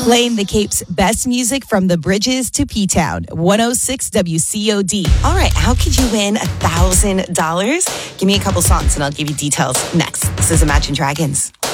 Playing the Cape's best music from the bridges to P-Town. 106 WCOD. All right, how could you win $1,000? Give me a couple songs and I'll give you details next. This is Imagine Dragons.